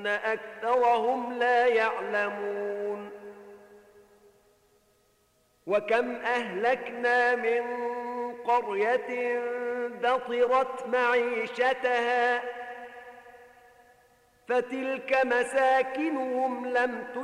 أكثرهم لا يعلمون وكم أهلكنا من قرية بطرت معيشتها فتلك مساكنهم لم